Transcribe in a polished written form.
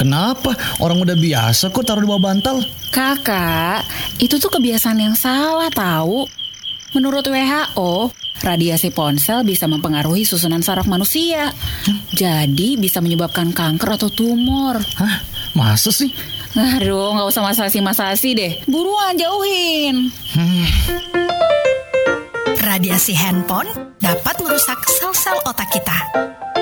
Kenapa? Orang udah biasa kok taruh di bawah bantal. Kakak, itu tuh kebiasaan yang salah tahu. Menurut WHO, radiasi ponsel bisa mempengaruhi susunan saraf manusia. Jadi bisa menyebabkan kanker atau tumor. Hah? Masa sih? Aduh, nggak usah masasi-masasi deh. Buruan jauhin. Radiasi handphone dapat merusak sel-sel otak kita.